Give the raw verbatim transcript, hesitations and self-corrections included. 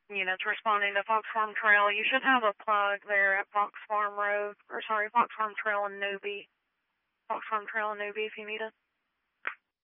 units responding to Fox Farm Trail. You should have a plug there at Fox Farm Road, or sorry, Fox Farm Trail in Newbie. Fox Farm Trail in Newbie if you need it.